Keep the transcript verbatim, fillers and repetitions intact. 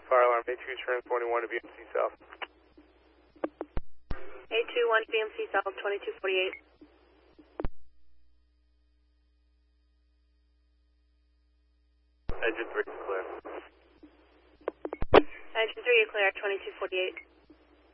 fire alarm, A two transporting one to B M C South. A two one B M C South, twenty-two forty-eight. Engine three is clear. Engine three, you're clear, twenty-two forty-eight.